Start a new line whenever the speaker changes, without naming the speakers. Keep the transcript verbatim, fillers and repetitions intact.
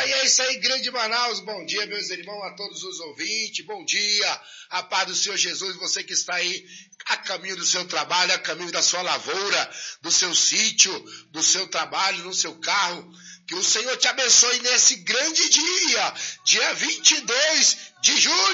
aí, é isso aí, grande Manaus. Bom dia, meus irmãos, a todos os ouvintes. Bom dia, a paz do Senhor Jesus, você que está aí a caminho do seu trabalho, a caminho da sua lavoura, do seu sítio, do seu trabalho, no seu carro. Que o Senhor te abençoe nesse grande dia, dia vinte e dois de julho.